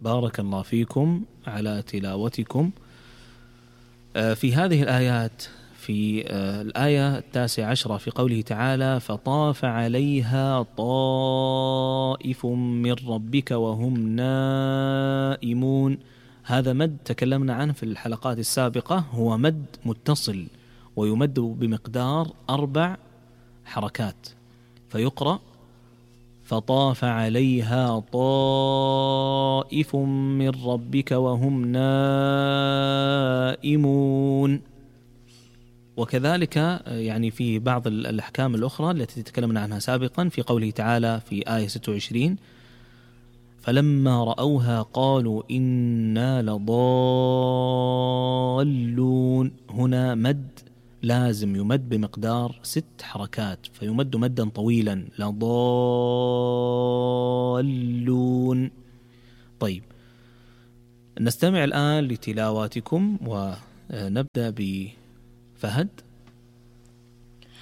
بارك الله فيكم على تلاوتكم. في هذه الآيات، في الآية 19 في قوله تعالى: فطاف عليها طائف من ربك وهم نائمون. هذا مد تكلمنا عنه في الحلقات السابقة، هو مد متصل ويمد بمقدار 4 حركات، فيقرأ: فطاف عليها طائف من ربك وهم نائمون. وكذلك يعني في بعض الأحكام الأخرى التي تكلمنا عنها سابقا، في قوله تعالى في آية 26: فلما رأوها قالوا إنا لضالون. هنا مد لازم يمد بمقدار 6 حركات، فيمد مدا طويلا: لضالون. طيب، نستمع الآن لتلاواتكم ونبدأ بفهد.